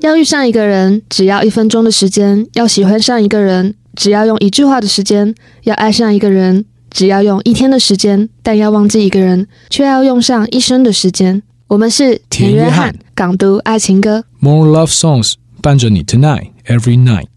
要遇上一个人，只要1分钟的时间；要喜欢上一个人，只要用1句话的时间；要爱上一个人，只要用1天的时间。但要忘记一个人，却要用上1生的时间。我们是田约翰， 港都爱情歌 More Love Songs， 伴着你 tonight every night。